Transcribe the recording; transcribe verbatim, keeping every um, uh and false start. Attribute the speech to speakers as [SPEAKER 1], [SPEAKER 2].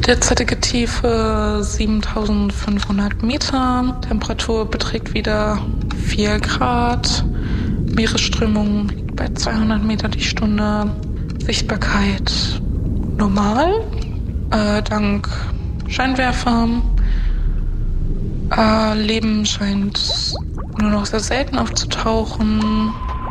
[SPEAKER 1] Derzeitige Tiefe siebentausendfünfhundert Meter. Temperatur beträgt wieder vier Grad. Meeresströmung liegt bei zweihundert Meter die Stunde. Sichtbarkeit normal, äh, dank Scheinwerfer. Äh, Leben scheint nur noch sehr selten aufzutauchen.